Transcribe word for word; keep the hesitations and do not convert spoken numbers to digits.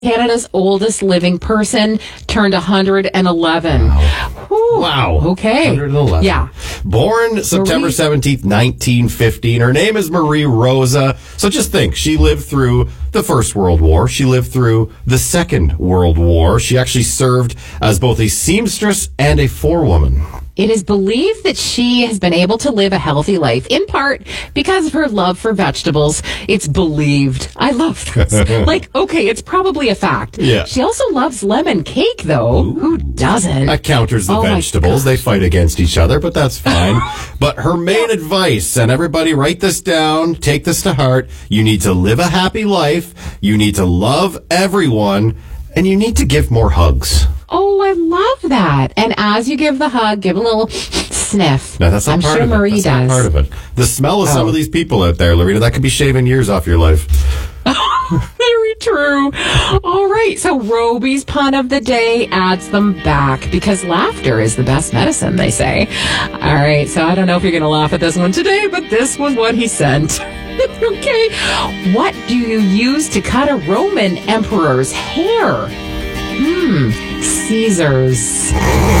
Canada's oldest living person turned one hundred eleven. Wow. Whew. Wow. Okay. one hundred eleven. Yeah. Born September seventeenth, nineteen fifteen. Her name is Marie Rosa. So just think, she lived through the First World War. She lived through the Second World War. She actually served as both a seamstress and a forewoman. It is believed that she has been able to live a healthy life, in part because of her love for vegetables. It's believed. I love this. Like, okay, it's probably a fact. Yeah. She also loves lemon cake, though. Ooh. Who doesn't? That counters the oh vegetables. They fight against each other, but that's fine. But her main advice, and everybody write this down, take this to heart, you need to live a happy life, you need to love everyone, and you need to give more hugs. Oh, I love that. And as you give the hug, give a little sniff. No, that's not I'm part sure of it. Marie That's does. not part of it. The smell of Oh. some of these people out there, Lorena, that could be shaving years off your life. Very true. All right. So Roby's pun of the day adds them back because laughter is the best medicine, they say. All right. So I don't know if you're going to laugh at this one today, but this was what he sent. Okay. What do you use to cut a Roman emperor's hair? Hmm. Caesar's.